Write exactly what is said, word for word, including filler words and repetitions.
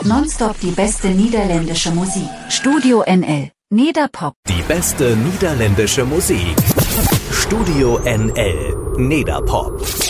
Nonstop die beste niederländische Musik. Studio N L. Nederpop. Die beste niederländische Musik. Studio N L. Nederpop.